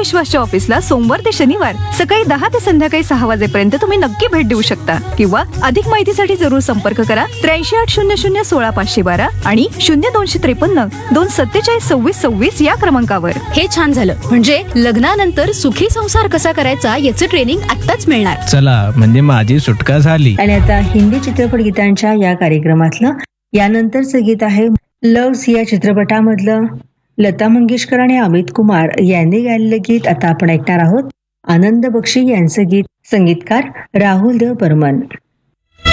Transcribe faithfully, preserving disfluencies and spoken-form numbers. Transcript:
विश्वासच्या ऑफिसला सोमवार ते शनिवार सकाळी दहा ते संध्याकाळी सहा वाजेपर्यंत तुम्ही नक्की भेट देऊ शकता. किंवा अधिक माहितीसाठी जरूर संपर्क करा त्र्याऐंशी आठ शून्य शून्य सोळा पाचशे बारा आणि शून्य दोनशे त्रेपन्न दोन सत्तेचाळीस सव्वीस सव्वीस या क्रमांकावर. हे छान झालं, म्हणजे लग्नानंतर सुखी संसार कसा करायचा याचं ट्रेनिंग आत्ताच मिळणार. चला, म्हणजे माझी सुटका झाली. आणि आता हिंदी चित्रपट गीतांच्या या कार्यक्रमातलं यानंतरचं गीत आहे लव्स या चित्रपटामधलं लता मंगेशकर आणि अमित कुमार यांनी गायलेलं गीत आता आपण ऐकणार आहोत. आनंद बक्षी यांचं गीत, संगीतकार राहुल देव बर्मन.